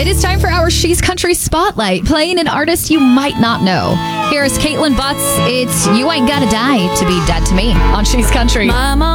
It is time for our She's Country Spotlight, playing an artist you might not know. Here is Caitlin Butts. It's You Ain't Gotta Die to Be Dead to Me on She's Country. Mama